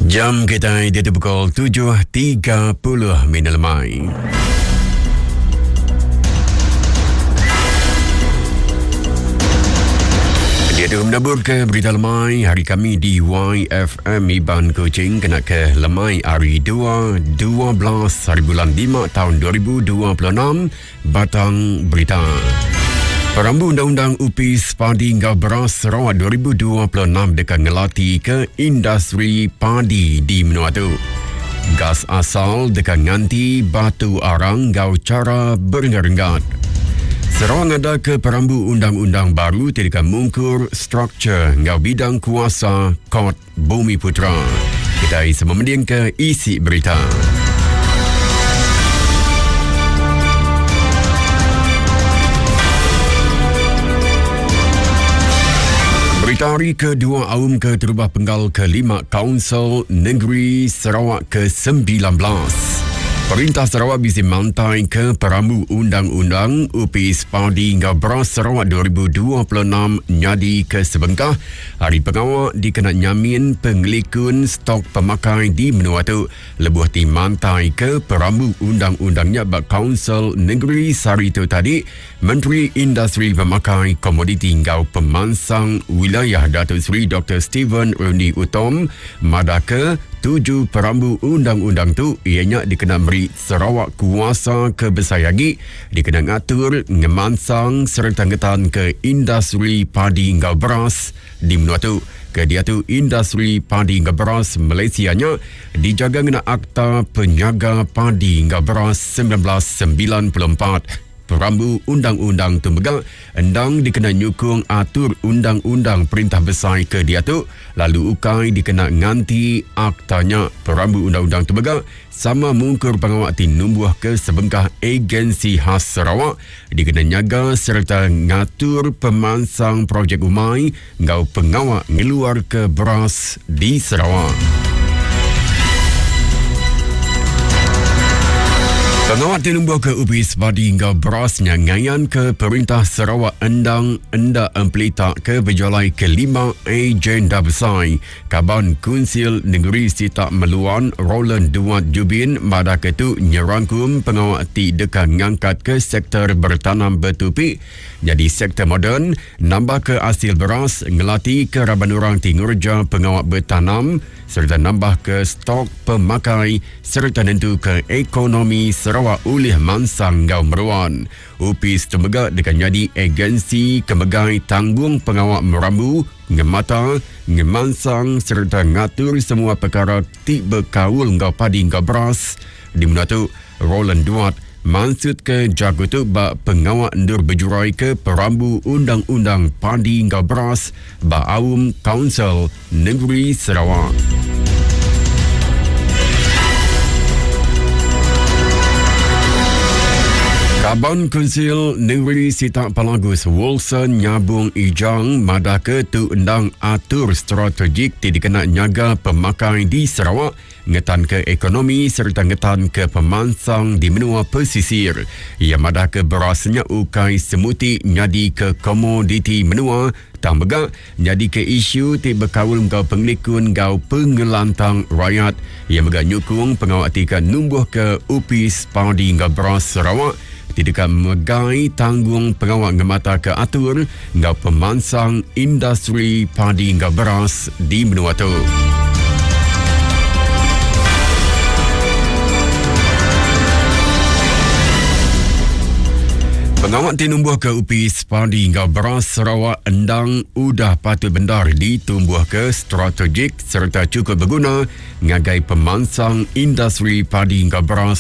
Jam kita itu pukul 7.30 minit lemai. Dia tu menabur ke berita lemai hari kami di YFM Iban Kuching kena ke lemai hari 12 hari bulan 5 tahun 2026 batang berita. Perambu Undang-Undang UPIS Padi Ngau Beras Sarawak 2026 dekat ngelatih ke industri padi di Menuatu. Gas asal dekat nganti batu arang ngau cara berenggat-enggat. Sarawak ada ke perambu undang-undang baru dekat mungkur struktur ngau bidang kuasa Kod Bumi Putra. Kita sememending ke isi berita. Berita hari kedua Aum ke Terubah Penggal ke-5 Kaunsil Negeri Sarawak ke-19. Perintah Sarawak bisi mantai ke perambu undang-undang UPIS Padi Ngau Beras Sarawak 2026 nyadi ke sebengkah hari pengawal dikena nyamin pengelikun stok pemakai di Menuatu lebuh ti mantai ke perambu undang-undangnya bak Kaunsil Negeri Sarito tadi Menteri Industri Pemakai Komoditi Ngau Pemansang Wilayah Datuk Seri Dr. Stephen Roni Utom madake 7 perambu undang-undang tu ianya dikena beri Sarawak kuasa kebesayagi dikena ngatur ngemansang serta ngetan ke industri padi ngau beras di Menuatu. Ke dia tu industri padi ngau beras Malaysia nya dijaga ngena Akta Penyaga Padi Ngau Beras 1994. Perambu undang-undang tu megak endang dikena nyukung atur undang-undang perintah besar ke dia tu lalu ukai dikena nganti aktanya. Perambu undang-undang tu megak sama mungkur pengawak ti numbuh ke sebengkah agensi khas Sarawak dikena nyaga serta ngatur pemansang projek umai ngau pengawak ngeluar ke beras di Sarawak. Pengawat tinumbuh ke UPIS Padi Ngau Beras ngayan ke Perintah Sarawak endang enda empelita ke berjolai ke-5 agenda besar. Kaban Kunsil Negeri Sita Meluan Roland Duat Jubin pada ketu nyerangkum pengawat ti dekat ngangkat ke sektor bertanam bertupi jadi sektor moden nambah ke hasil beras ngelatih ke raban orang ti ngurja pengawat bertanam serta nambah ke stok pemakai serta nentu ke ekonomi Sarawak oleh mansang ngau meruan. UPIS temegak dekat jadi agensi kemegai tanggung pengawak merambu, ngemata, ngemansang serta ngatur semua perkara tiba kaul ngau padi ngau beras di Menuatu. Roland Duat maksud ke jago tu bak pengawak ndur berjurai ke perambu undang-undang padi ngau beras bak Aum Kaunsil Negeri Sarawak. Kaban Kunsil Negeri Sita Pelagus Wilson Nyabung Ijang madake tu endang atur strategik ti dikena nyaga pemakai di Sarawak ngetan ke ekonomi serta ngetan ke pemansang di menua pesisir. Ia madake berasnya ukai semuti nyadi ke komoditi menua tambah jadi ke isu ti berkawul ngau penglikun ngau pengelantang rakyat. Ia megak nyukung pengawat tika numbuh ke UPIS Padi Ngau Beras Sarawak tidak megai tanggung pengawal ngemata ke atur ngau pemansang industri padi ngau beras di Menuatu. Pengawat tinumbuh ke UPIS Padi Ngau Beras Sarawak endang udah patut bendar ditumbuh ke strategik serta cukup berguna ngagai pemansang industri padi ngau beras